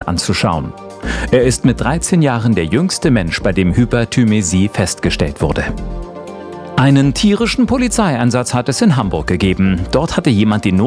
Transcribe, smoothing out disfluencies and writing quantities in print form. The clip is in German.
anzuschauen. Er ist mit 13 Jahren der jüngste Mensch, bei dem Hyperthymäsie festgestellt wurde. Einen tierischen Polizeieinsatz hat es in Hamburg gegeben. Dort hatte jemand die